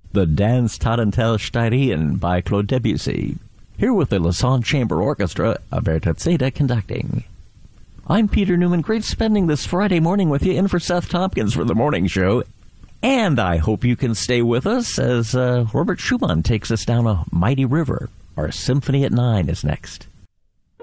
the Danse Tarentelle Styrian by Claude Debussy. Here with the Lausanne Chamber Orchestra, Averta Zeta conducting. I'm Peter Newman. Great spending this Friday morning with you in for Seth Tompkins for the morning show. And I hope you can stay with us as Robert Schumann takes us down a mighty river. Our Symphony at 9 is next.